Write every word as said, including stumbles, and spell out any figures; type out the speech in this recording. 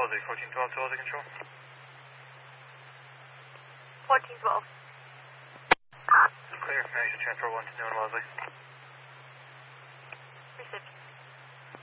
Wellesley, fourteen twelve to Wellesley Control. fourteen twelve. Clear, managed to transfer one to New and Wellesley.